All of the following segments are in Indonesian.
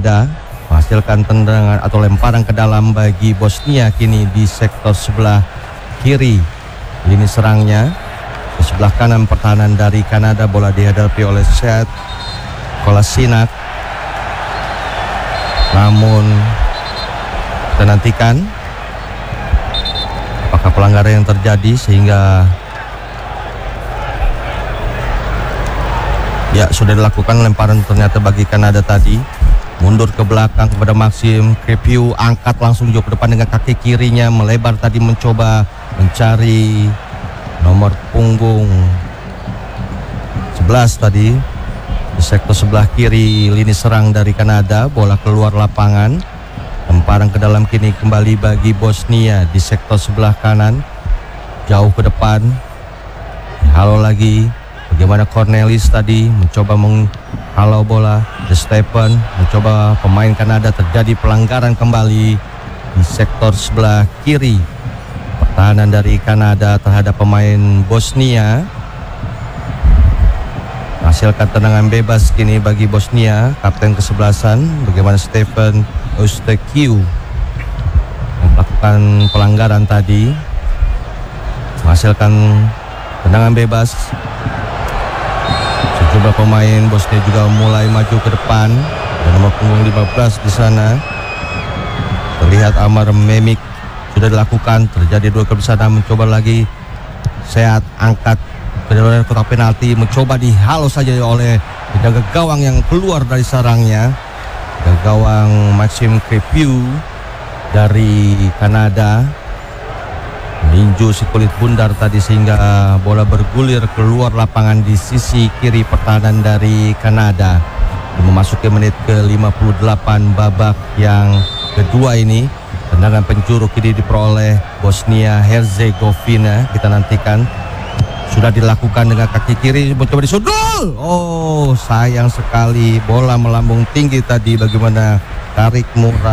Kanada menghasilkan tendangan atau lemparan ke dalam bagi Bosnia kini di sektor sebelah kiri lini serangnya. Di sebelah kanan pertahanan dari Kanada, bola dihadapi oleh Sead Kolasinac. Namun kita nantikan apakah pelanggaran yang terjadi sehingga ya sudah dilakukan lemparan ternyata bagi Kanada tadi. Mundur ke belakang kepada Maxim Crepeau, angkat langsung jauh ke depan dengan kaki kirinya, melebar tadi mencoba mencari nomor punggung 11 tadi di sektor sebelah kiri lini serang dari Kanada. Bola keluar lapangan, lemparan ke dalam kini kembali bagi Bosnia di sektor sebelah kanan, jauh ke depan. Halo lagi, bagaimana Cornelis tadi mencoba menghalau bola. De Stefan mencoba, pemain Kanada, terjadi pelanggaran kembali di sektor sebelah kiri pertahanan dari Kanada terhadap pemain Bosnia. Hasilkan tendangan bebas kini bagi Bosnia. Kapten kesebelasan bagaimana Stefan Eustachiou yang melakukan pelanggaran tadi, menghasilkan tendangan bebas. Sejumlah pemain Bosnia juga mulai maju ke depan. Dan nomor punggung 15 di sana terlihat Amar Memik sudah dilakukan. Terjadi dua kebesaran, mencoba lagi Sead angkat ke dalam kotak penalti, mencoba dihalau saja oleh penjaga gawang yang keluar dari sarangnya. Gawang Maxim Crepeau dari Kanada meninju si kulit bundar tadi sehingga bola bergulir keluar lapangan di sisi kiri pertahanan dari Kanada. Memasuki menit ke-58 babak yang kedua ini, tendangan penjuru kini diperoleh Bosnia Herzegovina. Kita nantikan. Sudah dilakukan dengan kaki kiri, mencoba disundul. Oh, sayang sekali, bola melambung tinggi tadi. Bagaimana Tarik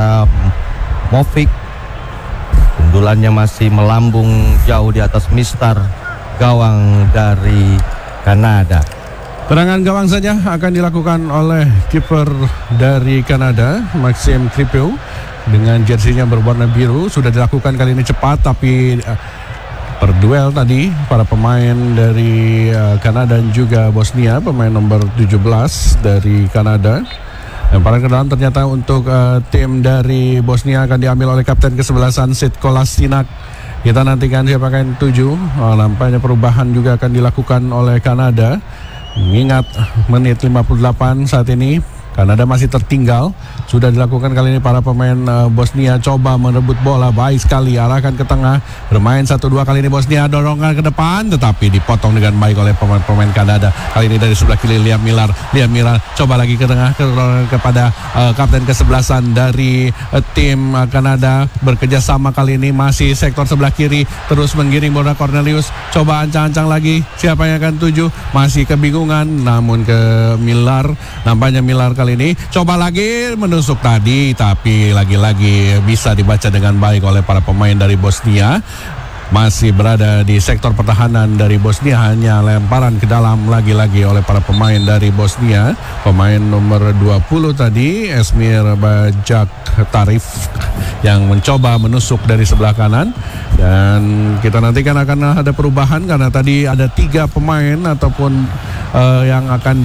Muramovic, sundulannya masih melambung jauh di atas mistar gawang dari Kanada. Tendangan gawang saja akan dilakukan oleh kiper dari Kanada, Maxim Crepeau, dengan jersinya berwarna biru. Sudah dilakukan kali ini cepat, tapi berduel tadi para pemain dari Kanada dan juga Bosnia. Pemain nomor 17 dari Kanada, lemparan ke dalam ternyata untuk tim dari Bosnia akan diambil oleh kapten kesebelasan Sead Kolasinac. Kita nantikan siapa yang 7. Nampaknya perubahan juga akan dilakukan oleh Kanada. Mengingat menit 58 saat ini Kanada masih tertinggal. Sudah dilakukan kali ini para pemain Bosnia coba merebut bola, baik sekali arahkan ke tengah, bermain 1-2 kali ini Bosnia, dorongan ke depan tetapi dipotong dengan baik oleh pemain Kanada. Kali ini dari sebelah kiri Liam Millar coba lagi ke tengah kepada kapten kesebelasan dari tim Kanada, bekerja sama kali ini masih sektor sebelah kiri, terus menggiring bola Cornelius, coba ancang-ancang lagi siapa yang akan tuju, masih kebingungan namun ke Millar. Nampaknya Millar kali ini coba lagi menusuk tadi, tapi lagi-lagi bisa dibaca dengan baik oleh para pemain dari Bosnia. Masih berada di sektor pertahanan dari Bosnia, hanya lemparan ke dalam lagi-lagi oleh para pemain dari Bosnia. Pemain nomor 20 tadi Esmir Bajak Tarif yang mencoba menusuk dari sebelah kanan, dan kita nantikan akan ada perubahan karena tadi ada 3 pemain ataupun yang akan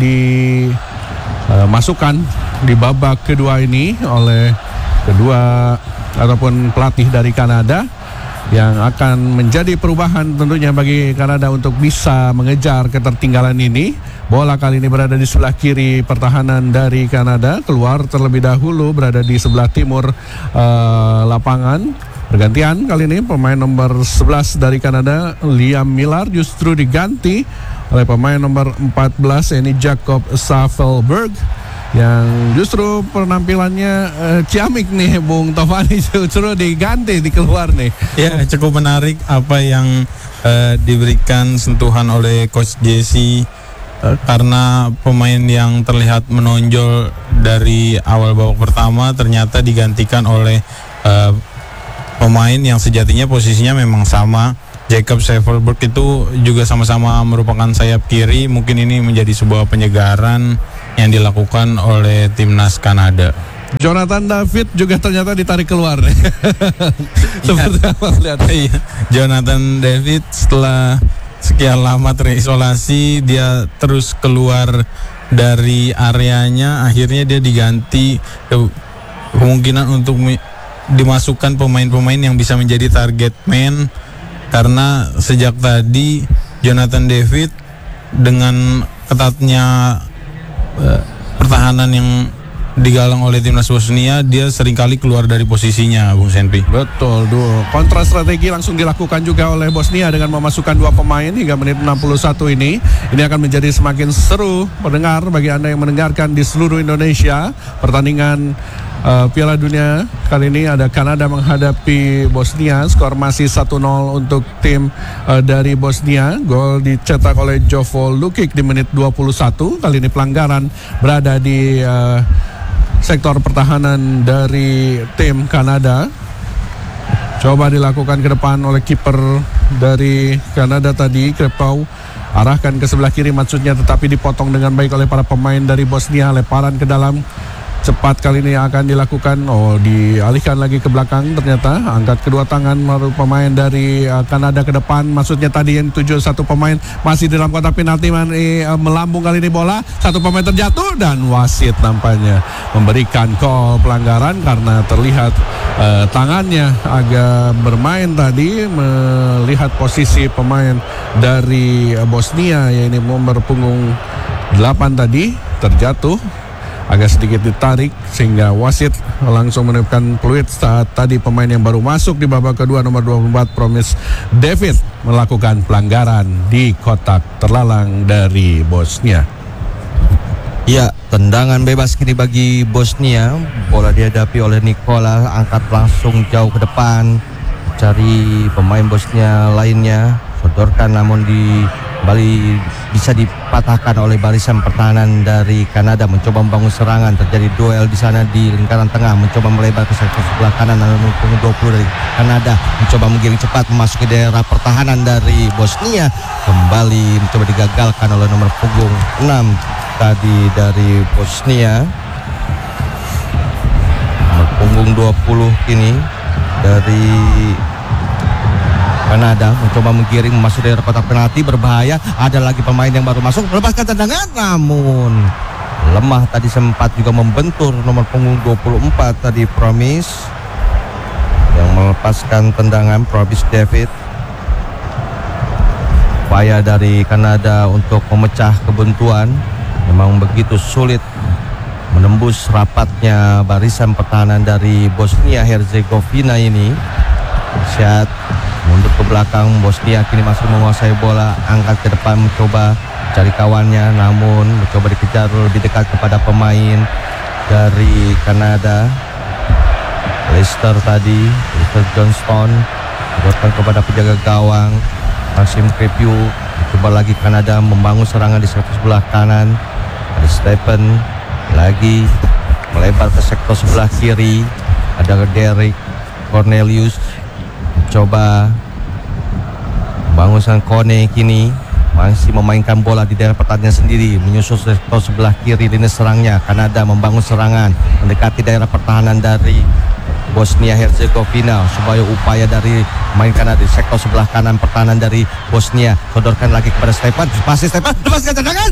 masukkan di babak kedua ini oleh kedua ataupun pelatih dari Kanada, yang akan menjadi perubahan tentunya bagi Kanada untuk bisa mengejar ketertinggalan ini. Bola kali ini berada di sebelah kiri pertahanan dari Kanada, keluar terlebih dahulu berada di sebelah timur lapangan. Bergantian kali ini pemain nomor 11 dari Kanada, Liam Millar, justru diganti oleh pemain nomor 14 ini Jacob Savelberg, yang justru penampilannya ciamik nih Bung Tovani, justru diganti, dikeluar nih. Ya, cukup menarik apa yang diberikan sentuhan oleh Coach Jesse, karena pemain yang terlihat menonjol dari awal babak pertama ternyata digantikan oleh pemain yang sejatinya posisinya memang sama. Jacob Savelberg itu juga sama-sama merupakan sayap kiri. Mungkin ini menjadi sebuah penyegaran yang dilakukan oleh timnas Kanada. Jonathan David juga ternyata ditarik keluar. Seperti apa lihat? Iya. Jonathan David setelah sekian lama terisolasi, dia terus keluar dari areanya, akhirnya dia diganti, kemungkinan untuk dimasukkan pemain-pemain yang bisa menjadi target man, karena sejak tadi Jonathan David dengan ketatnya pertahanan yang digalang oleh timnas Bosnia, dia seringkali keluar dari posisinya, Bung Senpi. Betul, kontra strategi langsung dilakukan juga oleh Bosnia dengan memasukkan 2 pemain hingga menit 61 ini. Ini akan menjadi semakin seru pendengar bagi Anda yang mendengarkan di seluruh Indonesia. Pertandingan Piala Dunia kali ini ada Kanada menghadapi Bosnia. Skor masih 1-0 untuk tim dari Bosnia. Gol dicetak oleh Jovo Lukic di menit 21. Kali ini pelanggaran berada di sektor pertahanan dari tim Kanada. Coba dilakukan ke depan oleh kiper dari Kanada tadi, Krepau. Arahkan ke sebelah kiri maksudnya, tetapi dipotong dengan baik oleh para pemain dari Bosnia. Lemparan ke dalam cepat kali ini akan dilakukan. Dialihkan lagi ke belakang. Ternyata angkat kedua tangan baru pemain dari Kanada ke depan. Maksudnya tadi yang tujuh satu pemain masih dalam kotak penalti, melambung kali ini bola. Satu pemain terjatuh dan wasit nampaknya memberikan call pelanggaran karena terlihat tangannya agak bermain tadi, melihat posisi pemain dari Bosnia, yaitu nomor punggung 8 tadi terjatuh, agak sedikit ditarik sehingga wasit langsung menetapkan peluit saat tadi pemain yang baru masuk di babak kedua nomor 24 Promise David melakukan pelanggaran di kotak terlalang dari Bosnia. Ya, tendangan bebas kini bagi Bosnia. Bola dihadapi oleh Nikola, angkat langsung jauh ke depan, cari pemain Bosnia lainnya, sodorkan namun kembali bisa dipatahkan oleh barisan pertahanan dari Kanada. Mencoba membangun serangan, terjadi duel di sana di lingkaran tengah, mencoba melebar ke sektor sebelah kanan, namun punggung 20 dari Kanada mencoba menggiring cepat memasuki daerah pertahanan dari Bosnia, kembali mencoba digagalkan oleh nomor punggung 6 tadi dari Bosnia. Nomor punggung 20 kini dari Kanada mencoba menggiring masuk daerah kotak penalti, berbahaya. Ada lagi pemain yang baru masuk, melepaskan tendangan, namun lemah tadi, sempat juga membentur nomor punggung 24 tadi Promise yang melepaskan tendangan. Promise David. Upaya dari Kanada untuk memecah kebuntuan memang begitu sulit, menembus rapatnya barisan pertahanan dari Bosnia Herzegovina ini. Siat mundur ke belakang, Bosnia kini masih menguasai bola, angkat ke depan mencoba cari kawannya, namun mencoba dikejar lebih dekat kepada pemain dari Kanada. Lester Johnston diberikan kepada penjaga gawang Maxim Crepeau. Coba lagi Kanada membangun serangan di sektor sebelah kanan. Ada Stephen lagi melebar ke sektor sebelah kiri. Ada Derek Cornelius coba bangun sang Kone, kini masih memainkan bola di daerah pertahanan sendiri, menyusul sektor sebelah kiri lini serangnya. Kanada membangun serangan mendekati daerah pertahanan dari Bosnia Herzegovina. Supaya upaya dari main Kanada di sektor sebelah kanan pertahanan dari Bosnia, sodorkan lagi kepada Stefan, masih Stefan, lepaskan tendangan.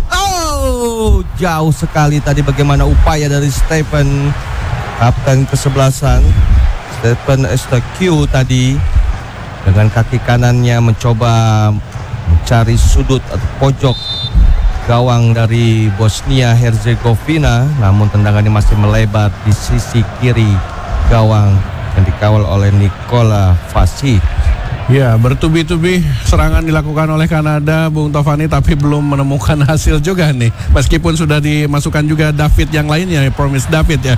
Jauh sekali tadi bagaimana upaya dari Stefan, kapten kesebelasan Stefan Estaque tadi dengan kaki kanannya mencoba mencari sudut atau pojok gawang dari Bosnia Herzegovina, namun tendangannya masih melebar di sisi kiri gawang yang dikawal oleh Nikola Vasic. Ya, bertubi-tubi serangan dilakukan oleh Kanada, Bung Tovani, tapi belum menemukan hasil juga nih. Meskipun sudah dimasukkan juga David yang lainnya, Promise David ya.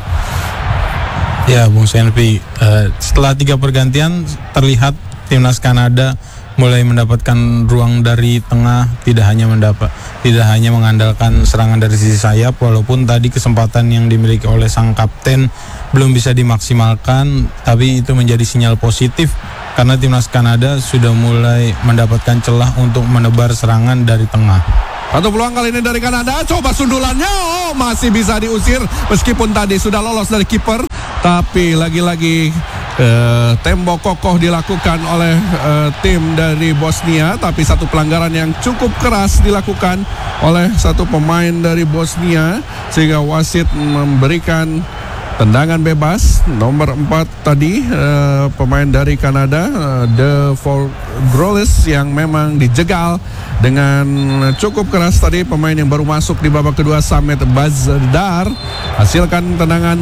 Ya, Bung Senpi, setelah 3 pergantian terlihat timnas Kanada mulai mendapatkan ruang dari tengah, tidak hanya mengandalkan serangan dari sisi sayap, walaupun tadi kesempatan yang dimiliki oleh sang kapten belum bisa dimaksimalkan, tapi itu menjadi sinyal positif karena timnas Kanada sudah mulai mendapatkan celah untuk menebar serangan dari tengah. Satu peluang kali ini dari Kanada. Coba sundulannya, masih bisa diusir meskipun tadi sudah lolos dari kiper. Tapi lagi-lagi tembok kokoh dilakukan oleh tim dari Bosnia. Tapi satu pelanggaran yang cukup keras dilakukan oleh satu pemain dari Bosnia, sehingga wasit memberikan tendangan bebas. Nomor 4 tadi pemain dari Kanada, De Voorgrolis, yang memang dijegal dengan cukup keras tadi. Pemain yang baru masuk di babak kedua, Samet Bazdar, hasilkan tendangan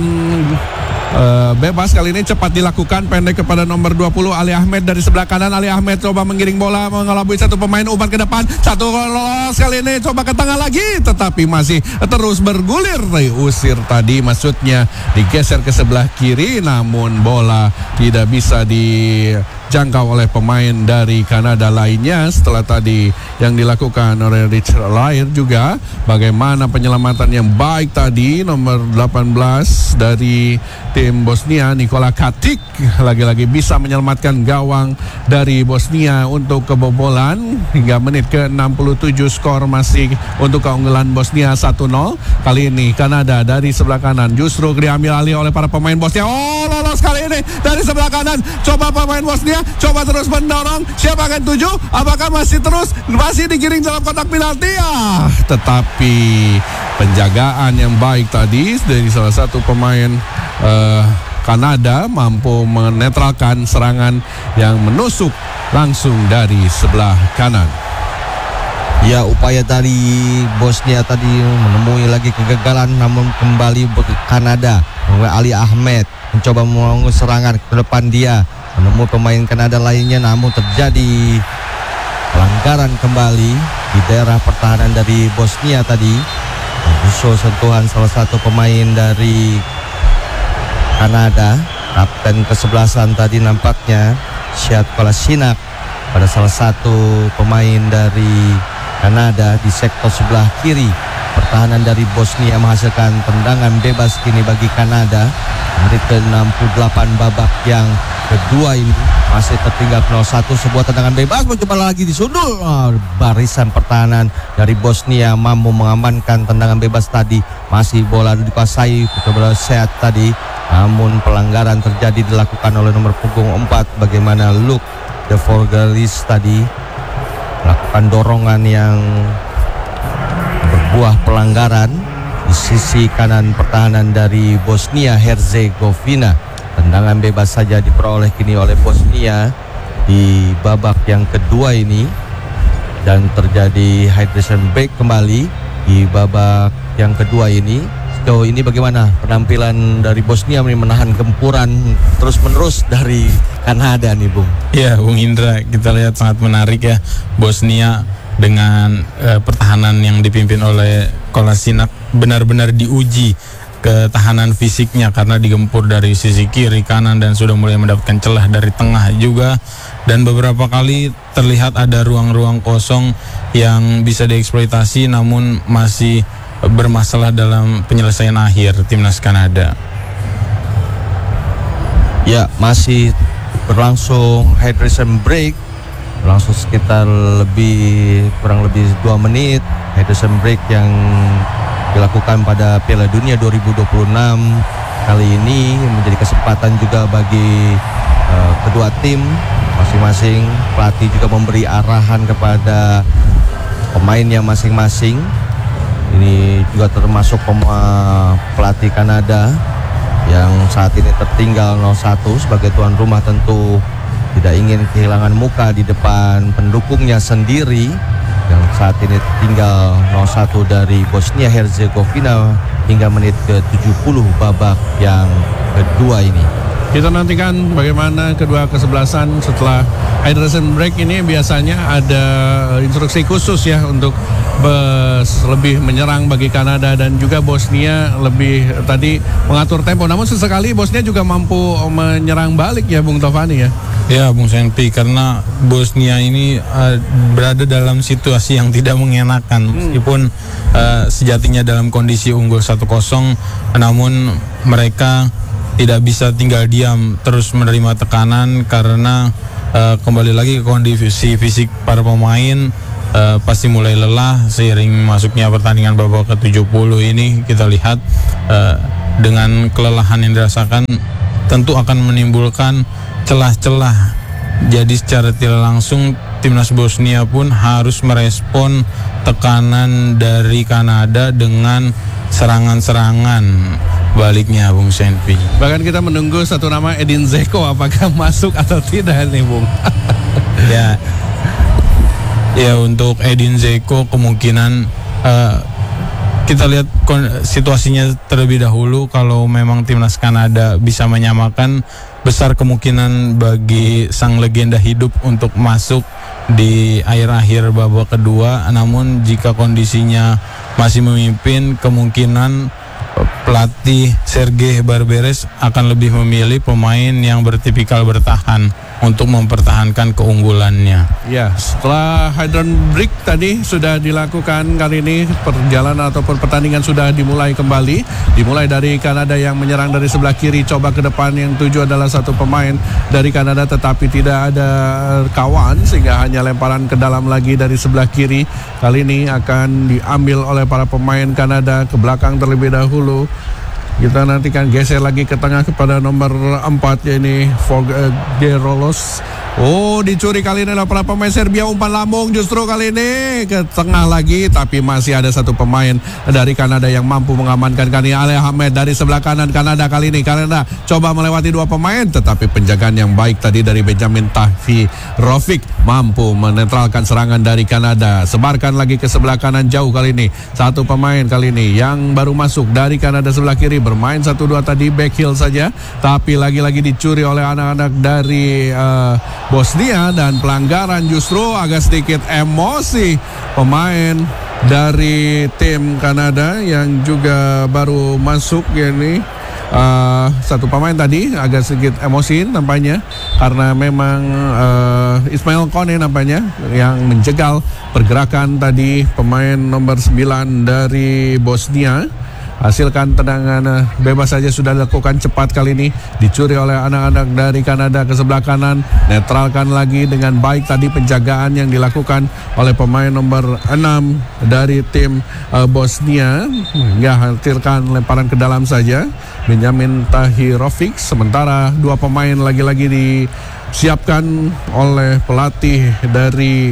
bebas. Kali ini cepat dilakukan, pendek kepada nomor 20 Ali Ahmed dari sebelah kanan. Ali Ahmed coba menggiring bola, mengelabui satu pemain, umpan ke depan, satu lolos. Kali ini coba ke tengah lagi, tetapi masih terus bergulir. Diusir tadi, maksudnya digeser ke sebelah kiri, namun bola tidak bisa dijangkau oleh pemain dari Kanada lainnya. Setelah tadi yang dilakukan oleh Richard Lair juga, bagaimana penyelamatan yang baik tadi nomor 18 dari tim Bosnia, Nikola Katic, lagi-lagi bisa menyelamatkan gawang dari Bosnia untuk kebobolan. Hingga menit ke-67 skor masih untuk keunggulan Bosnia 1-0. Kali ini Kanada dari sebelah kanan justru diambil alih oleh para pemain Bosnia. Lolos kali ini dari sebelah kanan. Coba pemain Bosnia, coba terus mendorong. Siapa akan tuju? Apakah masih digiring dalam kotak penalti? Tetapi penjagaan yang baik tadi dari salah satu pemain Kanada mampu menetralkan serangan yang menusuk langsung dari sebelah kanan. Ya, upaya dari Bosnia tadi menemui lagi kegagalan, namun kembali Kanada. Ali Ahmed mencoba membangun serangan ke depan, dia menemui pemain Kanada lainnya, namun terjadi pelanggaran kembali di daerah pertahanan dari Bosnia tadi. Musuh sentuhan salah satu pemain dari Kanada, kapten kesebelasan tadi nampaknya Sead Kolasinac, pada salah satu pemain dari Kanada di sektor sebelah kiri. Pertahanan dari Bosnia menghasilkan tendangan bebas kini bagi Kanada. Menit ke-68 babak yang kedua ini masih tertinggal 0-1. Sebuah tendangan bebas mencoba lagi disundul. Barisan pertahanan dari Bosnia mampu mengamankan tendangan bebas tadi. Masih bola dikuasai kepada Sead tadi, namun pelanggaran terjadi dilakukan oleh nomor punggung 4. Bagaimana Luke De Voorgrolis tadi melakukan dorongan yang berbuah pelanggaran di sisi kanan pertahanan dari Bosnia Herzegovina. Tendangan bebas saja diperoleh kini oleh Bosnia di babak yang kedua ini, dan terjadi hydration break kembali di babak yang kedua ini. Sejauh ini bagaimana penampilan dari Bosnia menahan gempuran terus-menerus dari Kanada nih, Bung? Ya, Bung Indra, kita lihat sangat menarik ya. Bosnia dengan pertahanan yang dipimpin oleh Kolasinac benar-benar diuji ketahanan fisiknya, karena digempur dari sisi kiri, kanan, dan sudah mulai mendapatkan celah dari tengah juga. Dan beberapa kali terlihat ada ruang-ruang kosong yang bisa dieksploitasi, namun masih bermasalah dalam penyelesaian akhir timnas Kanada. Ya, masih berlangsung hydration break, berlangsung sekitar kurang lebih 2 menit. Hydration break yang dilakukan pada Piala Dunia 2026 kali ini menjadi kesempatan juga bagi kedua tim masing-masing. Pelatih juga memberi arahan kepada pemainnya masing-masing. Ini juga termasuk pelatih Kanada yang saat ini tertinggal 0-1 sebagai tuan rumah, tentu tidak ingin kehilangan muka di depan pendukungnya sendiri yang saat ini tinggal 0-1 dari Bosnia Herzegovina hingga menit ke-70 babak yang kedua ini. Kita nantikan bagaimana kedua kesebelasan setelah hydration break ini. Biasanya ada instruksi khusus ya untuk lebih menyerang bagi Kanada, dan juga Bosnia lebih tadi mengatur tempo. Namun sesekali Bosnia juga mampu menyerang balik ya, Bung Tovani ya. Ya, Bung Senpi, karena Bosnia ini berada dalam situasi yang tidak mengenakan. Meskipun sejatinya dalam kondisi unggul 1-0, namun mereka tidak bisa tinggal diam, terus menerima tekanan, karena kembali lagi ke kondisi fisik para pemain pasti mulai lelah seiring masuknya pertandingan babak ke-70 ini. Kita lihat dengan kelelahan yang dirasakan tentu akan menimbulkan celah-celah. Jadi secara tidak langsung timnas Bosnia pun harus merespon tekanan dari Kanada dengan serangan-serangan baliknya, Bung Senpi. Bahkan kita menunggu satu nama Edin Dzeko, apakah masuk atau tidak nih, Bung? Ya untuk Edin Dzeko kemungkinan kita lihat situasinya terlebih dahulu. Kalau memang timnas Kanada bisa menyamakan, besar kemungkinan bagi sang legenda hidup untuk masuk di akhir-akhir babak kedua. Namun jika kondisinya masih memimpin, kemungkinan pelatih Sergei Barberes akan lebih memilih pemain yang bertipikal bertahan untuk mempertahankan keunggulannya. Ya, setelah hydran break tadi sudah dilakukan, kali ini perjalanan ataupun pertandingan sudah dimulai kembali. Dimulai dari Kanada yang menyerang dari sebelah kiri, coba ke depan, yang tuju adalah satu pemain dari Kanada tetapi tidak ada kawan sehingga hanya lemparan ke dalam lagi dari sebelah kiri. Kali ini akan diambil oleh para pemain Kanada ke belakang terlebih dahulu. Kita nantikan geser lagi ke tengah kepada nomor 4 yaitu Gerolos. Oh, dicuri kali ini oleh para pemain Serbia. Umpan lambung justru kali ini ke tengah lagi, tapi masih ada satu pemain dari Kanada yang mampu mengamankan. Kali ini Ali Ahmed dari sebelah kanan Kanada. Kali ini Kanada coba melewati dua pemain, tetapi penjagaan yang baik tadi dari Benjamin Tahirovic mampu menetralkan serangan dari Kanada. Sebarkan lagi ke sebelah kanan jauh kali ini. Satu pemain kali ini yang baru masuk dari Kanada sebelah kiri, bermain 1-2 tadi backheel saja, tapi lagi-lagi dicuri oleh anak-anak dari Bosnia, dan pelanggaran justru agak sedikit emosi pemain dari tim Kanada yang juga baru masuk. Ini satu pemain tadi agak sedikit emosi nampaknya karena memang Ismail Kone nampaknya yang menjegal pergerakan tadi pemain nomor 9 dari Bosnia. Hasilkan tendangan bebas saja sudah dilakukan cepat kali ini, dicuri oleh anak-anak dari Kanada ke sebelah kanan. Netralkan lagi dengan baik tadi penjagaan yang dilakukan oleh pemain nomor 6 dari tim Bosnia. Hingga hasilkan lemparan ke dalam saja Benjamin Tahirovic. Sementara dua pemain lagi-lagi disiapkan oleh pelatih dari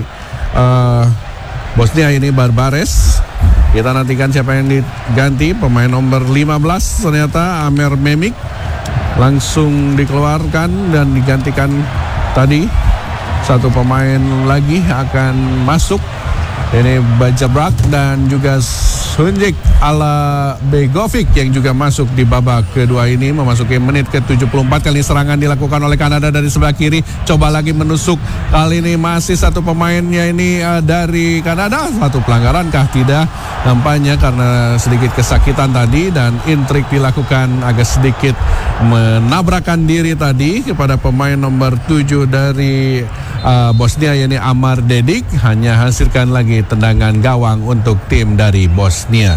Bosnia ini, Barbares. Kita nantikan siapa yang diganti. Pemain nomor 15 ternyata Amer Memik langsung dikeluarkan dan digantikan tadi. Satu pemain lagi akan masuk. Ini Bajabrak dan juga Sunjik ala Begovic yang juga masuk di babak kedua ini, memasuki menit ke-74. Kali ini serangan dilakukan oleh Kanada dari sebelah kiri, coba lagi menusuk. Kali ini masih satu pemainnya ini dari Kanada. Satu pelanggaran kah? Tidak nampaknya, karena sedikit kesakitan tadi dan intrik dilakukan agak sedikit menabrakkan diri tadi kepada pemain nomor 7 dari Bosnia yakni Amar Dedik. Hanya hasilkan lagi tendangan gawang untuk tim dari Bosnia.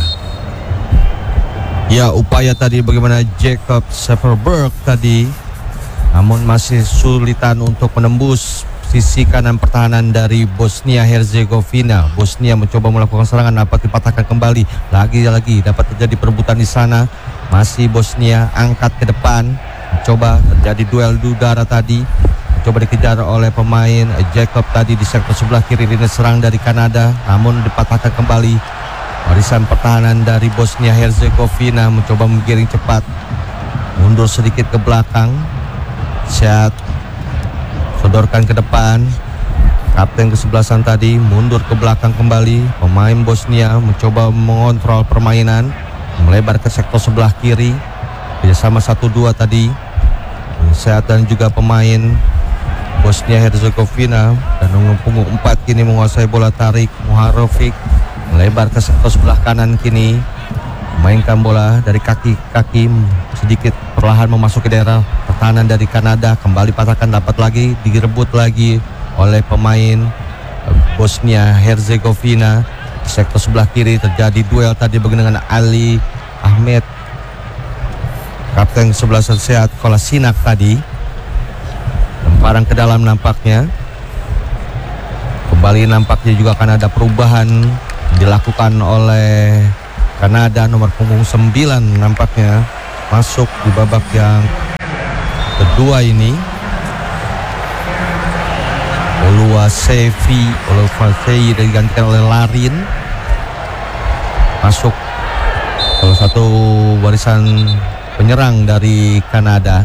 Ya, upaya tadi bagaimana Jacob Severberg tadi, namun masih sulitan untuk menembus sisi kanan pertahanan dari Bosnia Herzegovina. Bosnia mencoba melakukan serangan, dapat dipatahkan kembali. Lagi-lagi dapat terjadi perebutan di sana. Masih Bosnia angkat ke depan, mencoba terjadi duel udara tadi. Coba dikejar oleh pemain Jacob tadi di sektor sebelah kiri. Ini serang dari Kanada, namun dipatahkan kembali. Barisan pertahanan dari Bosnia Herzegovina mencoba menggiring cepat, mundur sedikit ke belakang. Sehat sodorkan ke depan. Kapten kesebelasan tadi mundur ke belakang kembali. Pemain Bosnia mencoba mengontrol permainan, melebar ke sektor sebelah kiri. Kerjasama 1-2 tadi. Sehat dan juga pemain Bosnia Herzegovina dan punggung 4 kini menguasai bola tarik. Muharovic melebar ke sektor sebelah kanan kini, mainkan bola dari kaki-kaki, sedikit perlahan memasuki daerah pertahanan dari Kanada. Kembali patahkan, dapat lagi direbut lagi oleh pemain Bosnia Herzegovina. Sektor sebelah kiri terjadi duel tadi dengan Ali Ahmed, kapten 11 Sehat Kolasinak tadi. Lemparan ke dalam nampaknya. Ke Kembali nampaknya juga akan ada perubahan dilakukan oleh Kanada. Nomor punggung 9 nampaknya masuk di babak yang kedua ini. Oluwaseyi digantikan oleh Larin. Masuk salah satu barisan penyerang dari Kanada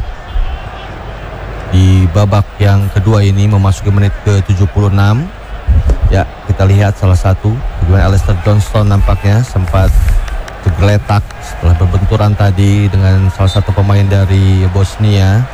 di babak yang kedua ini memasuki menit ke-76. Ya, kita lihat salah satu bagaimana Alistair Johnston nampaknya sempat tergeletak setelah berbenturan tadi dengan salah satu pemain dari Bosnia.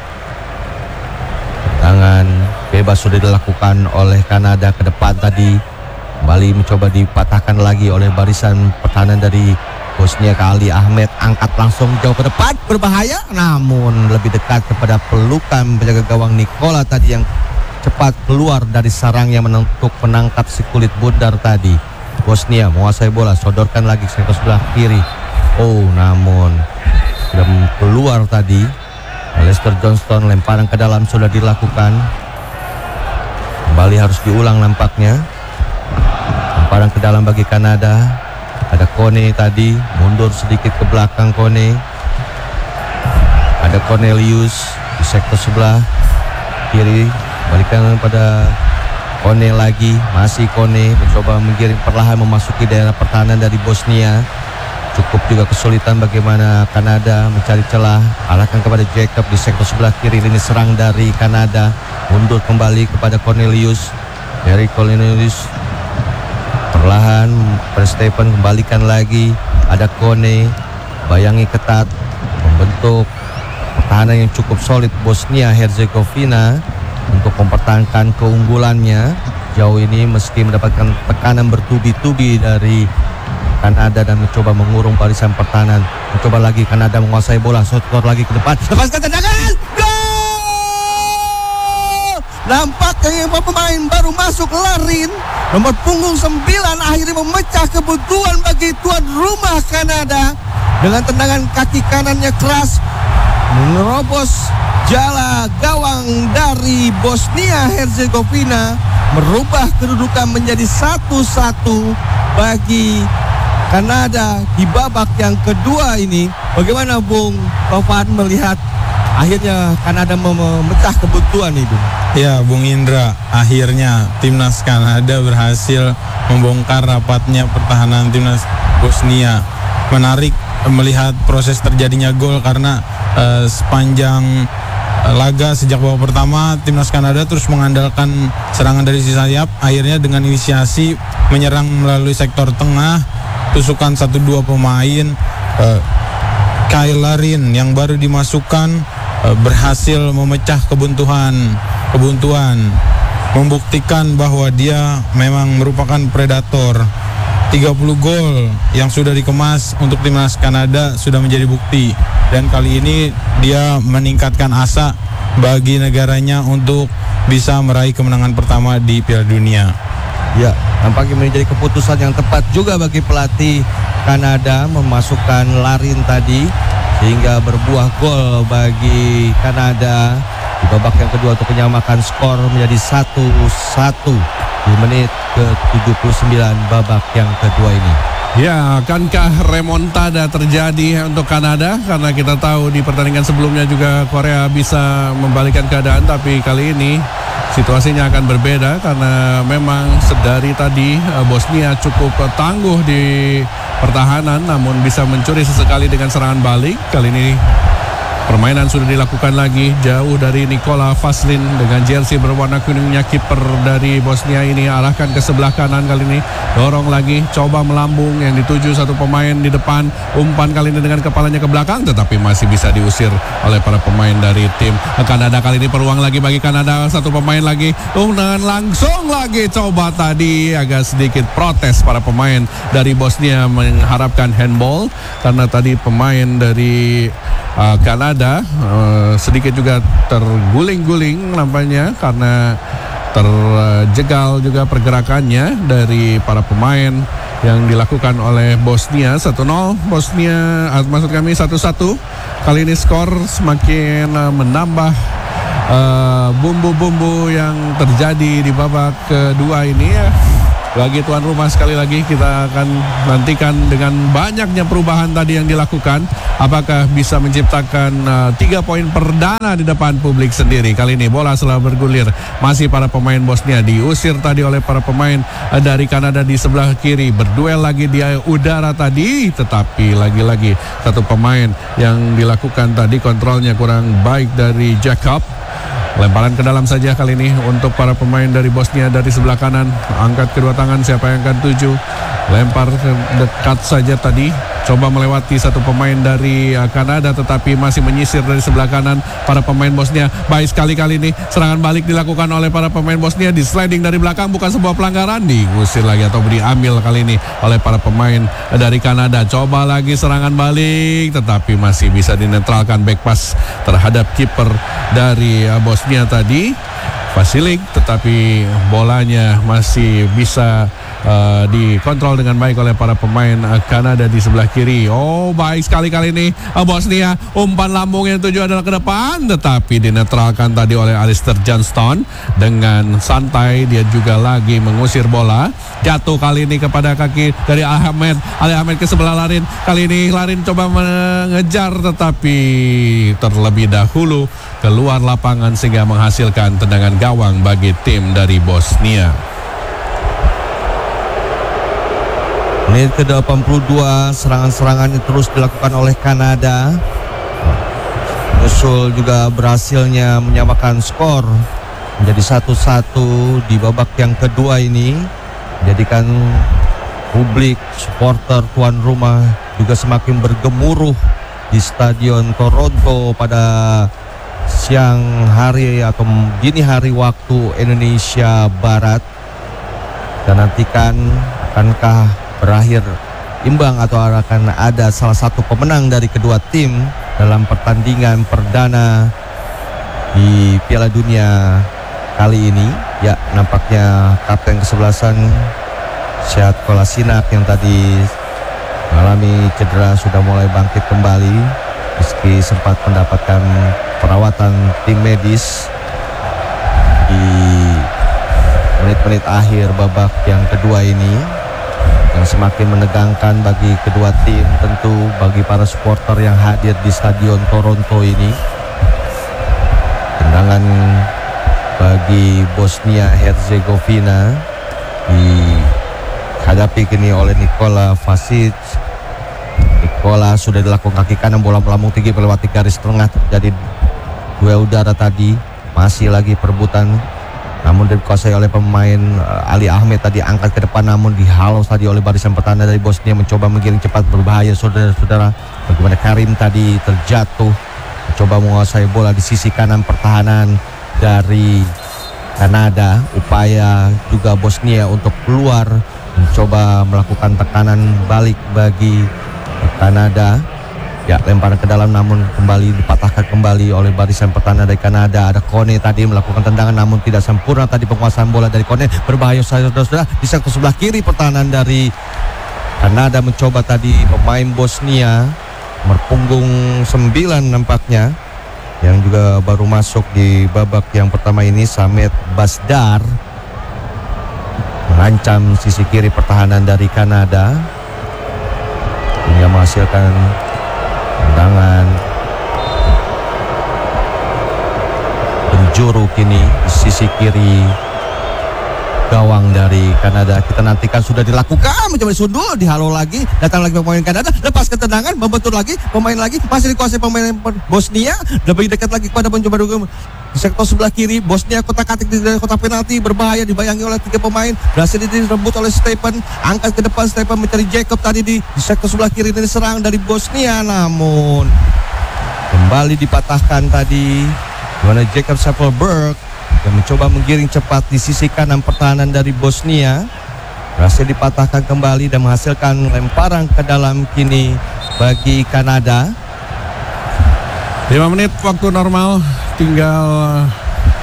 Tangan bebas sudah dilakukan oleh Kanada ke depan tadi. Kembali mencoba dipatahkan lagi oleh barisan pertahanan dari Bosnia. Kali Ahmed angkat langsung jauh ke depan, berbahaya, namun lebih dekat kepada pelukan penjaga gawang Nikola tadi yang cepat keluar dari sarangnya untuk menangkap si kulit bundar tadi. Bosnia menguasai bola, sodorkan lagi ke sektor sebelah kiri. Oh, namun sudah keluar tadi. Alistair Johnston, lemparan ke dalam sudah dilakukan. Kembali harus diulang nampaknya. Lemparan ke dalam bagi Kanada. Ada Kone tadi, mundur sedikit ke belakang Kone. Ada Cornelius di sektor sebelah kiri, balikan pada Kone lagi. Masih Kone mencoba menggiring perlahan memasuki daerah pertahanan dari Bosnia. Cukup juga kesulitan bagaimana Kanada mencari celah. Arahkan kepada Jacob di sektor sebelah kiri. Ini serang dari Kanada, mundur kembali kepada Cornelius. Dari Cornelius perlahan pada Stephen, kembalikan lagi. Ada Kone, bayangi ketat, membentuk pertahanan yang cukup solid Bosnia Herzegovina untuk mempertahankan keunggulannya jauh ini meski mendapatkan tekanan bertubi-tubi dari Kanada dan mencoba mengurung barisan pertahanan. Mencoba lagi Kanada menguasai bola, shot lagi ke depan, lepaskan tendangan, gol! Nampaknya pemain baru masuk Larin, nomor punggung 9 akhirnya memecah kebutuhan bagi tuan rumah Kanada dengan tendangan kaki kanannya keras menerobos jala gawang dari Bosnia Herzegovina, merubah kedudukan menjadi 1-1 bagi Kanada di babak yang kedua ini. Bagaimana Bung Tovan melihat akhirnya Kanada memecah kebutuhan itu? Ya, Bung Indra, akhirnya timnas Kanada berhasil membongkar rapatnya pertahanan timnas Bosnia. Menarik melihat proses terjadinya gol karena sepanjang laga sejak babak pertama timnas Kanada terus mengandalkan serangan dari sisi sayap. Akhirnya dengan inisiasi menyerang melalui sektor tengah, tusukan 1-2 pemain, Kyle Larin yang baru dimasukkan berhasil memecah kebuntuan, membuktikan bahwa dia memang merupakan predator. 30 gol yang sudah dikemas untuk timnas Kanada sudah menjadi bukti, dan kali ini dia meningkatkan asa bagi negaranya untuk bisa meraih kemenangan pertama di Piala Dunia. Ya, nampaknya menjadi keputusan yang tepat juga bagi pelatih Kanada memasukkan Larin tadi sehingga berbuah gol bagi Kanada di babak yang kedua untuk menyamakan skor menjadi 1-1 di menit ke-79 babak yang kedua ini. Ya, akankah remontada terjadi untuk Kanada? Karena kita tahu di pertandingan sebelumnya juga Korea bisa membalikkan keadaan, tapi kali ini situasinya akan berbeda karena memang sedari tadi Bosnia cukup tangguh di pertahanan namun bisa mencuri sesekali dengan serangan balik. Kali ini permainan sudah dilakukan lagi jauh dari Nikola Vaslin dengan jersey berwarna kuningnya. Kiper dari Bosnia ini arahkan ke sebelah kanan, kali ini dorong lagi, coba melambung yang dituju satu pemain di depan, umpan kali ini dengan kepalanya ke belakang tetapi masih bisa diusir oleh para pemain dari tim Kanada. Kali ini peluang lagi bagi Kanada, satu pemain lagi, dengan langsung lagi coba tadi agak sedikit protes para pemain dari Bosnia mengharapkan handball karena tadi pemain dari Kanada sedikit juga terguling-guling nampaknya karena terjegal juga pergerakannya dari para pemain yang dilakukan oleh Bosnia. 1-0 Bosnia, maksud kami 1-1. Kali ini skor semakin menambah bumbu-bumbu yang terjadi di babak kedua ini ya. Bagi tuan rumah sekali lagi kita akan nantikan dengan banyaknya perubahan tadi yang dilakukan, apakah bisa menciptakan 3 poin perdana di depan publik sendiri. Kali ini bola selalu bergulir, masih para pemain Bosnia diusir tadi oleh para pemain dari Kanada di sebelah kiri, berduel lagi di udara tadi, tetapi lagi-lagi satu pemain yang dilakukan tadi kontrolnya kurang baik dari Jacob. Lemparan ke dalam saja kali ini untuk para pemain dari Bosnia dari sebelah kanan. Angkat kedua tangan, siapa yang akan tuju. Lempar dekat saja tadi. Coba melewati satu pemain dari Kanada, tetapi masih menyisir dari sebelah kanan para pemain Bosnia. Baik sekali kali ini. Serangan balik dilakukan oleh para pemain Bosnia. Di sliding dari belakang, bukan sebuah pelanggaran. Diusir lagi atau diambil kali ini oleh para pemain dari Kanada. Coba lagi serangan balik, tetapi masih bisa dinetralkan back pass terhadap kiper dari Bosnia tadi, Vasilik, tetapi bolanya masih bisa dikontrol dengan baik oleh para pemain Kanada di sebelah kiri. Oh, baik sekali kali ini Bosnia, umpan lambung yang tuju adalah ke depan, tetapi dinetralkan tadi oleh Alistair Johnston dengan santai. Dia juga lagi mengusir bola, jatuh kali ini kepada kaki dari Ali Ahmed ke sebelah Larin. Kali ini Larin coba mengejar, tetapi terlebih dahulu keluar lapangan sehingga menghasilkan tendangan gawang bagi tim dari Bosnia. Menit ke-82, serangan-serangan yang terus dilakukan oleh Kanada. Menyusul juga berhasilnya menyamakan skor menjadi 1-1 di babak yang kedua ini, menjadikan publik supporter tuan rumah juga semakin bergemuruh di Stadion Toronto pada siang hari atau dini hari waktu Indonesia Barat. Dan nantikan akankah berakhir imbang atau akan ada salah satu pemenang dari kedua tim dalam pertandingan perdana di Piala Dunia kali ini. Ya, nampaknya kapten kesebelasan Sead Kolasinac yang tadi mengalami cedera sudah mulai bangkit kembali meski sempat mendapatkan perawatan tim medis di menit-menit akhir babak yang kedua ini, yang semakin menegangkan bagi kedua tim, tentu bagi para supporter yang hadir di Stadion Toronto ini. Tendangan bagi Bosnia Herzegovina dihadapi kini oleh Nikola Vasic. Nikola sudah dilakukan kaki kanan, bola melambung tinggi melewati garis tengah, terjadi duel udara tadi. Masih lagi perebutan, namun dikuasai oleh pemain Ali Ahmed tadi, angkat ke depan namun dihalau tadi oleh barisan pertahanan dari Bosnia, mencoba menggiring cepat, berbahaya saudara-saudara. Bagaimana Karim tadi terjatuh, mencoba menguasai bola di sisi kanan pertahanan dari Kanada. Upaya juga Bosnia untuk keluar, mencoba melakukan tekanan balik bagi Kanada. Ya, lemparan ke dalam namun kembali dipatahkan kembali oleh barisan pertahanan dari Kanada. Ada Kone tadi melakukan tendangan namun tidak sempurna tadi penguasaan bola dari Kone. Berbahaya saudara-saudara di sektor sebelah kiri pertahanan dari Kanada. Mencoba tadi pemain Bosnia berpunggung 9 nampaknya, yang juga baru masuk di babak yang pertama ini, Samet Basdar, mengancam sisi kiri pertahanan dari Kanada hingga menghasilkan tendangan penjuru kini di sisi kiri gawang dari Kanada. Kita nantikan sudah dilakukan, mencoba sundul, dihalau lagi, datang lagi pemain Kanada, lepas ke tendangan, membentur lagi, pemain lagi, masih dikuasai pemain Bosnia, lebih dekat lagi kepada mencoba di sektor sebelah kiri. Bosnia kotak-katik di kotak penalti, berbahaya, dibayangi oleh 3 pemain, berhasil direbut oleh Stephen, angkat ke depan, Stephen mencari Jacob tadi di sektor sebelah kiri, ini serang dari Bosnia, namun kembali dipatahkan tadi mana Jacob Safelberg yang mencoba menggiring cepat di sisi kanan pertahanan dari Bosnia, berhasil dipatahkan kembali dan menghasilkan lemparan ke dalam kini bagi Kanada. 5 menit waktu normal, tinggal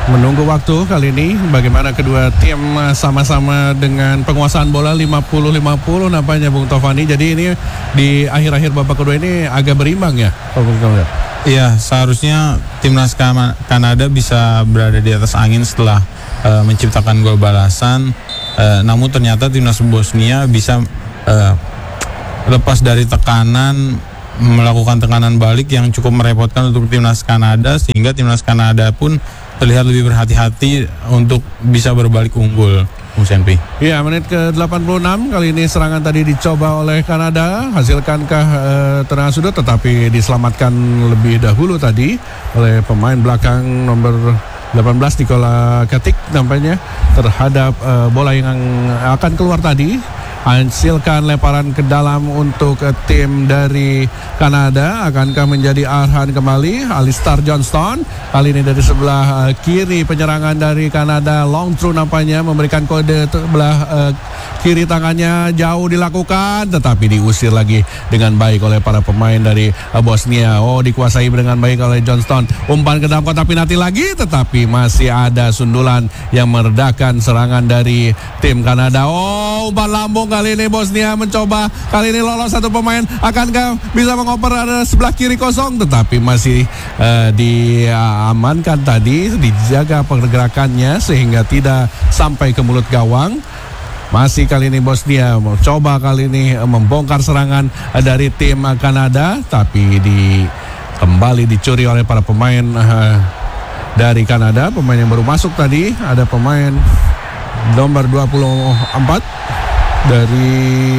menunggu waktu kali ini. Bagaimana kedua tim sama-sama dengan penguasaan bola 50-50 nampaknya Bung Tovani. Jadi ini di akhir-akhir babak kedua ini agak berimbang ya, Bung Tovani. Iya, seharusnya timnas Kanada bisa berada di atas angin setelah menciptakan gol balasan. Namun ternyata timnas Bosnia bisa lepas dari tekanan, melakukan tekanan balik yang cukup merepotkan untuk timnas Kanada, sehingga timnas Kanada pun terlihat lebih berhati-hati untuk bisa berbalik unggul. Musenpi. Iya, menit ke-86 kali ini serangan tadi dicoba oleh Kanada. Hasilkankah tengah sudut, tetapi diselamatkan lebih dahulu tadi oleh pemain belakang nomor 18 Nikola Katic nampaknya terhadap bola yang akan keluar tadi. Hasilkan lemparan ke dalam untuk tim dari Kanada. Akankah menjadi arhan kembali Alistair Johnston? Kali ini dari sebelah kiri penyerangan dari Kanada. Long throw nampaknya memberikan kode sebelah kiri, tangannya jauh dilakukan, tetapi diusir lagi dengan baik oleh para pemain dari Bosnia. Oh, dikuasai dengan baik oleh Johnston. Umpan ke dalam kotak penalti lagi, tetapi masih ada sundulan yang meredakan serangan dari tim Kanada. Oh, umpan lambung kali ini Bosnia mencoba. Kali ini lolos satu pemain. Akankah bisa mengoper ada sebelah kiri kosong, tetapi masih diamankan tadi, dijaga pergerakannya sehingga tidak sampai ke mulut gawang. Masih kali ini Bosnia coba kali ini membongkar serangan dari tim Kanada, tapi kembali dicuri oleh para pemain dari Kanada. Pemain yang baru masuk tadi, ada pemain nomor 24 dari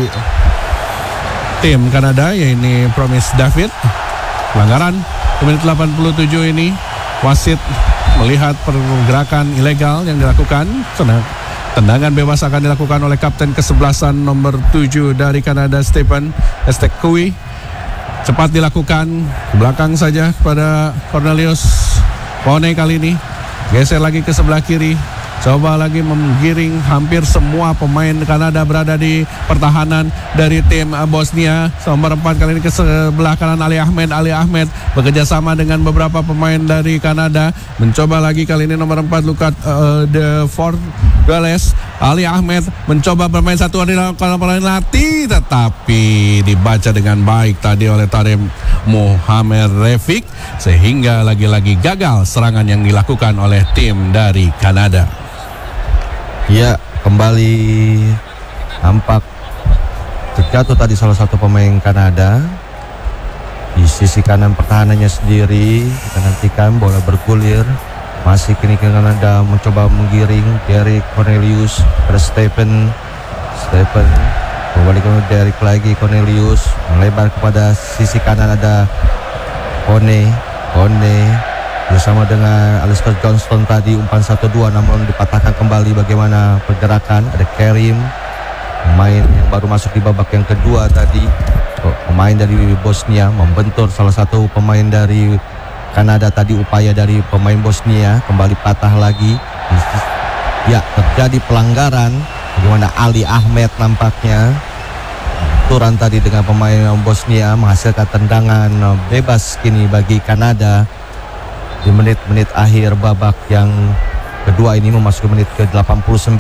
tim Kanada, yaitu Promise David. Pelanggaran di menit 87 ini, wasit melihat pergerakan ilegal yang dilakukan. Tendangan bebas akan dilakukan oleh kapten kesebelasan nomor 7 dari Kanada, Stephen Estekui. Cepat dilakukan ke belakang saja kepada Cornelius Pone. Kali ini geser lagi ke sebelah kiri, coba lagi menggiring. Hampir semua pemain Kanada berada di pertahanan dari tim Bosnia. Nomor 4 kali ini ke sebelah kanan Ali Ahmed bekerja sama dengan beberapa pemain dari Kanada. Mencoba lagi kali ini nomor 4 Luka de Fort Gales. Ali Ahmed mencoba bermain satu di dalam penalti, tetapi dibaca dengan baik tadi oleh Tarim Mohamed Refik, sehingga lagi-lagi gagal serangan yang dilakukan oleh tim dari Kanada. Ya, kembali nampak terjatuh tadi salah satu pemain Kanada di sisi kanan pertahanannya sendiri. Kita nantikan bola bergulir. Masih kini Kanada mencoba menggiring Derek Cornelius pada Stephen kembali ke Derek lagi. Cornelius melebar kepada sisi kanan, ada One bersama dengan Alistair Johnston tadi. Umpan 1-2 namun dipatahkan kembali. Bagaimana pergerakan, ada Kerim, pemain yang baru masuk di babak yang kedua tadi. Pemain dari Bosnia membentur salah satu pemain dari Kanada tadi. Upaya dari pemain Bosnia kembali patah lagi. Ya, terjadi pelanggaran. Bagaimana Ali Ahmed nampaknya turan tadi dengan pemain Bosnia, menghasilkan tendangan bebas kini bagi Kanada di menit-menit akhir babak yang kedua ini, memasuki menit ke-89.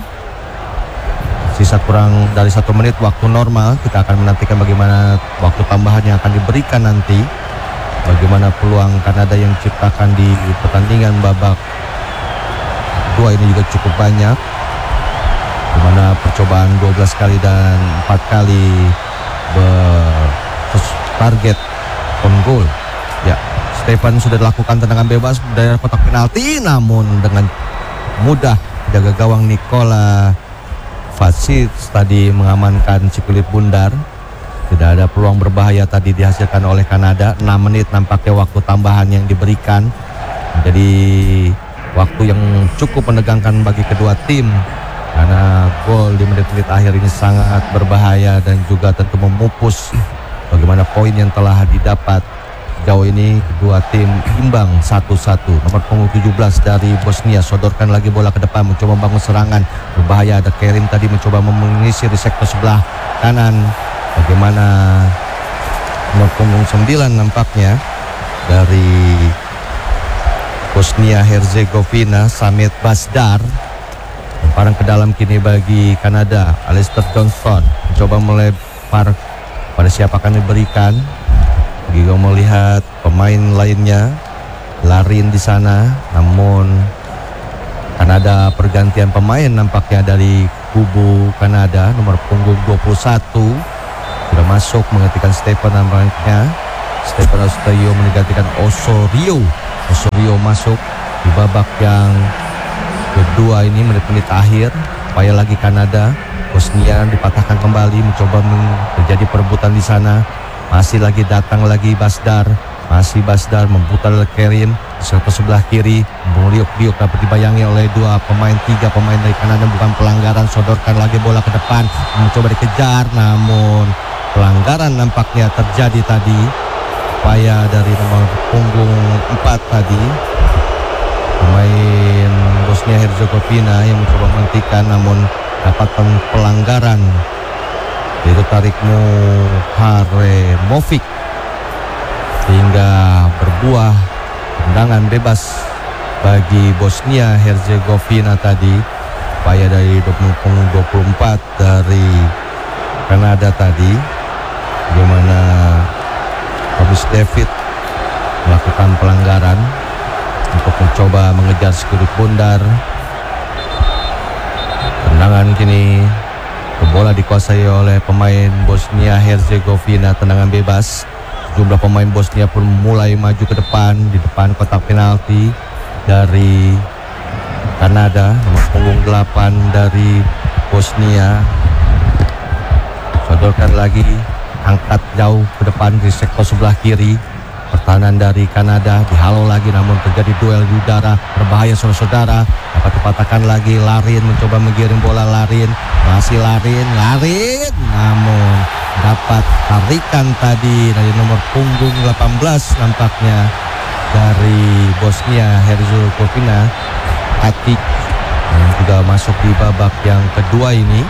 Sisa kurang dari 1 menit waktu normal. Kita akan menantikan bagaimana waktu tambahan yang akan diberikan nanti. Bagaimana peluang Kanada yang diciptakan di pertandingan babak kedua ini juga cukup banyak. Dimana percobaan 12 kali dan 4 kali target on goal. Ya, Stephen sudah dilakukan tendangan bebas dari kotak penalti, namun dengan mudah jaga gawang Nikola Vacic tadi mengamankan si kulit bundar. Tidak ada peluang berbahaya tadi dihasilkan oleh Kanada. 6 menit nampaknya waktu tambahan yang diberikan. Jadi waktu yang cukup menegangkan bagi kedua tim, karena gol di menit-menit akhir ini sangat berbahaya dan juga tentu memupus bagaimana poin yang telah didapat. Jauh ini kedua tim imbang 1-1. Nomor punggung 17 dari Bosnia sodorkan lagi bola ke depan, mencoba membangun serangan berbahaya. Ada Kerim tadi mencoba mengisi di sektor sebelah kanan. Bagaimana nomor punggung 9 nampaknya dari Bosnia Herzegovina, Samet Bazdar. Lemparan ke dalam kini bagi Kanada, Alistair Johnston mencoba melempar pada siapa akan diberikan. Juga melihat pemain lainnya, Larin di sana, namun Kanada pergantian pemain nampaknya dari kubu Kanada. Nomor punggung 21 sudah masuk menggantikan Stephen nampaknya. Stephen Austrio menggantikan Osorio masuk di babak yang kedua ini, menit-menit akhir. Upaya lagi Kanada, Bosnia dipatahkan kembali, mencoba terjadi perebutan di sana. Masih lagi datang lagi Bazdar, masih Bazdar memputar Kerim ke sebelah kiri. Liuk dapat dibayangi oleh tiga pemain dari Kanada, bukan pelanggaran. Sodorkan lagi bola ke depan, mencoba dikejar, namun pelanggaran nampaknya terjadi tadi. Upaya dari nomor punggung 4 tadi, pemain Bosnia Herzegovina yang mencoba menghentikan, namun dapatkan pelanggaran, yaitu tarik Muharemovic, sehingga berbuah tendangan bebas bagi Bosnia Herzegovina tadi. Upaya dari punggung 24 dari Kanada tadi, bagaimana Thomas David melakukan pelanggaran untuk mencoba mengejar sekutu bundar. Tendangan kini bola dikuasai oleh pemain Bosnia Herzegovina, tendangan bebas. Jumlah pemain Bosnia pun mulai maju ke depan, di depan kotak penalti dari Kanada. Nomor punggung 8 dari Bosnia sodorkan lagi, angkat jauh ke depan di sektor sebelah kiri. Pertahanan dari Kanada dihalau lagi, namun terjadi duel di udara berbahaya saudara-saudara. Dapat dipatahkan lagi, Larin mencoba menggiring bola. Larin, namun dapat tarikan tadi dari nomor punggung 18 nampaknya dari Bosnia Herzegovina, Atik, yang juga masuk di babak yang kedua ini.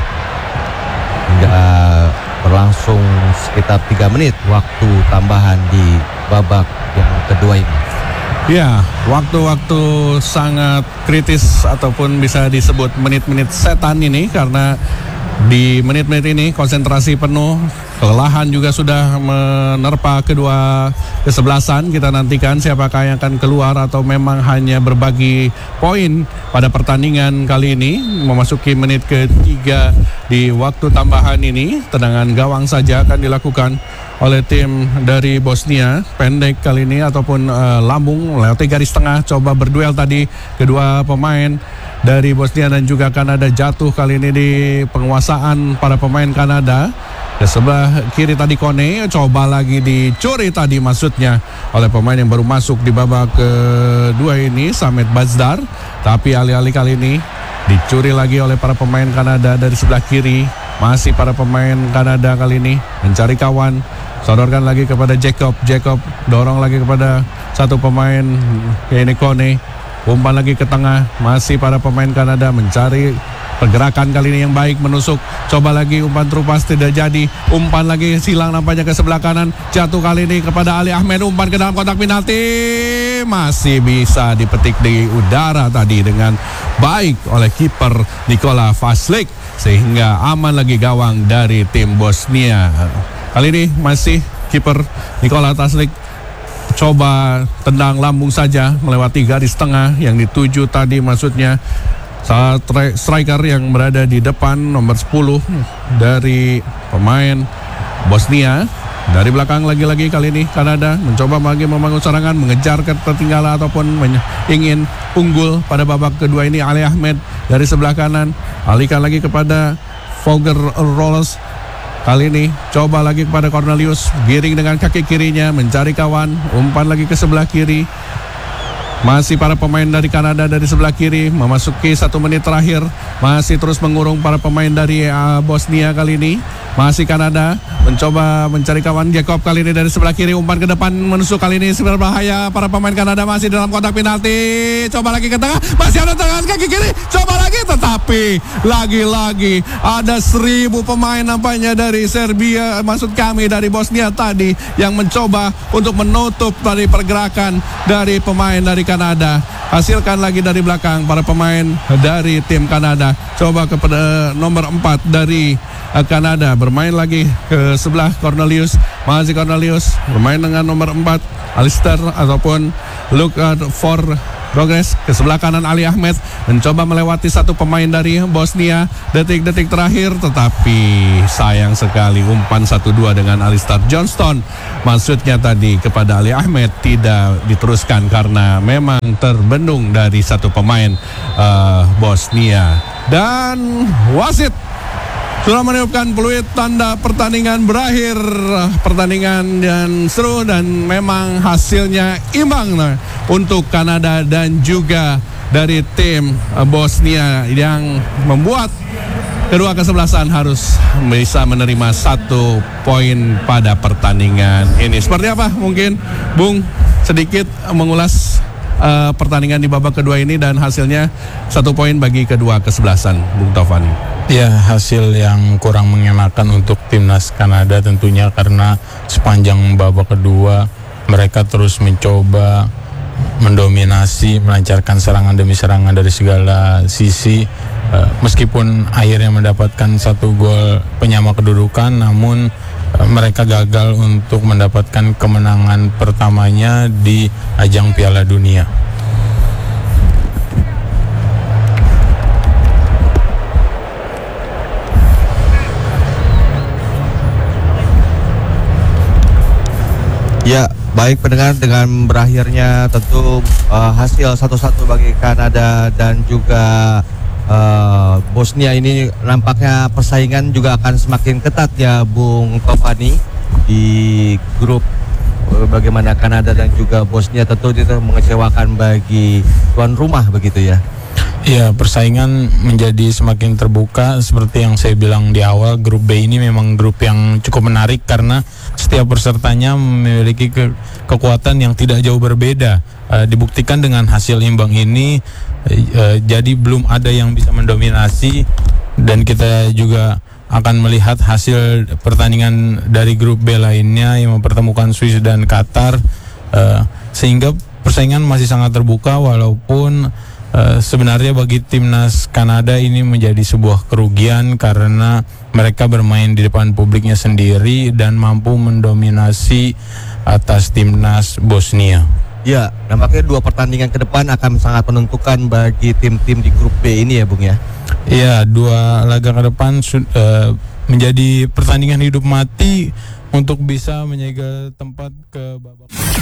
Hingga berlangsung sekitar 3 menit waktu tambahan di babak yang kedua ini. Ya, waktu-waktu sangat kritis ataupun bisa disebut menit-menit setan ini, karena di menit-menit ini konsentrasi penuh, kelelahan juga sudah menerpa kedua kesebelasan. Kita nantikan siapakah yang akan keluar atau memang hanya berbagi poin pada pertandingan kali ini. Memasuki menit ketiga di waktu tambahan ini, tendangan gawang saja akan dilakukan oleh tim dari Bosnia. Pendek kali ini ataupun lambung lewat garis tengah, coba berduel tadi kedua pemain dari Bosnia dan juga Kanada. Jatuh kali ini di penguasaan para pemain Kanada. Ke sebelah kiri tadi Kone, coba lagi dicuri tadi maksudnya oleh pemain yang baru masuk di babak kedua ini, Samet Bazdar. Tapi alih-alih kali ini dicuri lagi oleh para pemain Kanada dari sebelah kiri. Masih para pemain Kanada kali ini mencari kawan, sodorkan lagi kepada Jacob dorong lagi kepada satu pemain, ini Kone, umpan lagi ke tengah. Masih para pemain Kanada mencari pergerakan kali ini yang baik, menusuk, coba lagi umpan terupas, tidak jadi. Umpan lagi silang nampaknya ke sebelah kanan, jatuh kali ini kepada Ali Ahmed, umpan ke dalam kotak penalti, masih bisa dipetik di udara tadi dengan baik oleh kiper Nikola Vaslik, sehingga aman lagi gawang dari tim Bosnia. Kali ini masih kiper Nikola Vaslik coba tendang lambung saja melewati garis tengah yang dituju tadi, maksudnya saat striker yang berada di depan nomor 10 dari pemain Bosnia. Dari belakang lagi-lagi kali ini Kanada mencoba lagi membangun serangan, mengejar ketertinggalan ataupun ingin unggul pada babak kedua ini. Ali Ahmed dari sebelah kanan, alihkan lagi kepada Volker Rolls. Kali ini coba lagi kepada Cornelius, giring dengan kaki kirinya mencari kawan, umpan lagi ke sebelah kiri. Masih para pemain dari Kanada dari sebelah kiri, memasuki 1 menit terakhir, masih terus mengurung para pemain dari Bosnia kali ini. Masih Kanada mencoba mencari kawan, Jacob kali ini dari sebelah kiri, umpan ke depan menusuk, kali ini berbahaya. Para pemain Kanada masih dalam kotak penalti, coba lagi ke tengah, masih ada tendangan kaki kiri, coba lagi, tetapi lagi-lagi ada 1000 pemain nampaknya dari Serbia, maksud kami dari Bosnia tadi, yang mencoba untuk menutup dari pergerakan dari pemain dari Kanada. Hasilkan lagi dari belakang para pemain dari tim Kanada. Coba kepada nomor 4 dari Kanada, bermain lagi ke sebelah Cornelius. Masih Cornelius bermain dengan nomor 4 Alistair ataupun look for progress ke sebelah kanan. Ali Ahmed mencoba melewati satu pemain dari Bosnia. Detik-detik terakhir, tetapi sayang sekali umpan 1-2 dengan Alistair Johnston. Maksudnya tadi kepada Ali Ahmed tidak diteruskan karena memang terbendung dari satu pemain Bosnia. Dan wasit sudah meniupkan peluit tanda pertandingan berakhir. Pertandingan dan seru dan memang hasilnya imbang untuk Kanada dan juga dari tim Bosnia yang membuat kedua kesebelasan harus bisa menerima 1 poin pada pertandingan ini. Seperti apa mungkin Bung sedikit mengulas pertandingan di babak kedua ini dan hasilnya 1 poin bagi kedua kesebelasan, Bung Taufani. Ya, hasil yang kurang mengenakan untuk timnas Kanada tentunya karena sepanjang babak kedua mereka terus mencoba mendominasi, melancarkan serangan demi serangan dari segala sisi. Meskipun akhirnya mendapatkan 1 gol penyama kedudukan, namun mereka gagal untuk mendapatkan kemenangan pertamanya di ajang Piala Dunia. Ya, baik pendengar, dengan berakhirnya tentu hasil 1-1 bagi Kanada dan juga Bosnia ini nampaknya persaingan juga akan semakin ketat ya Bung Taufani di grup. Bagaimana Kanada dan juga Bosnia tentu itu mengecewakan bagi tuan rumah begitu ya. Ya, persaingan menjadi semakin terbuka. Seperti yang saya bilang di awal, grup B ini memang grup yang cukup menarik karena setiap pesertanya memiliki kekuatan yang tidak jauh berbeda. Dibuktikan dengan hasil imbang ini, jadi belum ada yang bisa mendominasi, dan kita juga akan melihat hasil pertandingan dari grup B lainnya yang mempertemukan Swiss dan Qatar, sehingga persaingan masih sangat terbuka. Walaupun sebenarnya bagi timnas Kanada ini menjadi sebuah kerugian karena mereka bermain di depan publiknya sendiri dan mampu mendominasi atas timnas Bosnia. Ya, nampaknya 2 pertandingan ke depan akan sangat menentukan bagi tim-tim di grup B ini ya Bung ya. Iya, 2 laga ke depan menjadi pertandingan hidup mati untuk bisa menyegel tempat ke babak